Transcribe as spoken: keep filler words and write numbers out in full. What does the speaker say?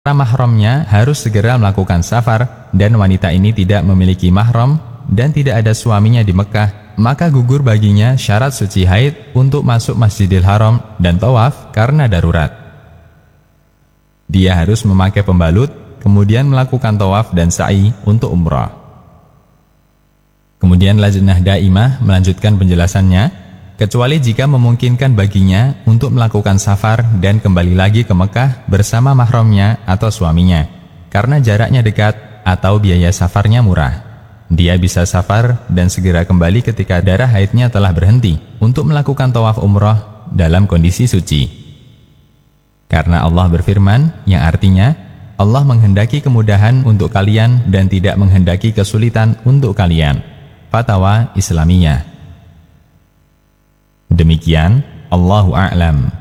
para mahramnya harus segera melakukan safar dan wanita ini tidak memiliki mahram dan tidak ada suaminya di Mekah, maka gugur baginya syarat suci haid untuk masuk Masjidil Haram dan tawaf karena darurat. Dia harus memakai pembalut, kemudian melakukan tawaf dan sa'i untuk umrah. Kemudian Lajnah Daimah melanjutkan penjelasannya, kecuali jika memungkinkan baginya untuk melakukan safar dan kembali lagi ke Mekah bersama mahramnya atau suaminya, karena jaraknya dekat atau biaya safarnya murah. Dia bisa safar dan segera kembali ketika darah haidnya telah berhenti untuk melakukan tawaf umrah dalam kondisi suci. Karena Allah berfirman, yang artinya, Allah menghendaki kemudahan untuk kalian dan tidak menghendaki kesulitan untuk kalian. Fatwa Islamiyah. Demikian, Allahu a'lam.